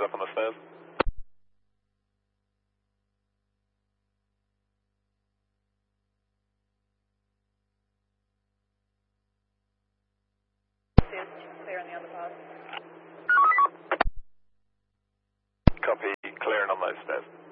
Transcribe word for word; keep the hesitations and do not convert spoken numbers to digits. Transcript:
up on the stairs. Clear on the other path. Copy, clearing on those stairs.